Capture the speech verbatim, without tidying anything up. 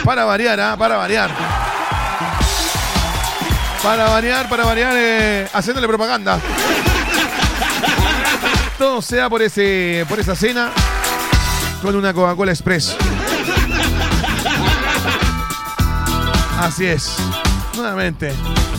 para variar, ¿ah? Para variar. Para variar, para variar, eh, haciéndole propaganda. Todo sea por ese, por esa cena con una Coca-Cola Express. Así es. Nuevamente.